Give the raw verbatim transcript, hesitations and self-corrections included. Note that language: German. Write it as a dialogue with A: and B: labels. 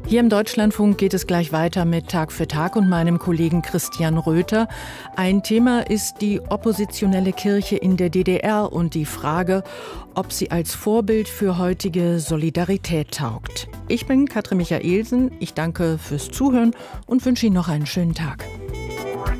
A: Hier im Deutschlandfunk geht es gleich weiter mit Tag für Tag und meinem Kollegen Christian Röther. Ein Thema ist die oppositionelle Kirche in der D D R und die Frage, ob sie als Vorbild für heutige Solidarität taugt. Ich bin Katrin Michaelsen, ich danke fürs Zuhören und wünsche Ihnen noch einen schönen Tag.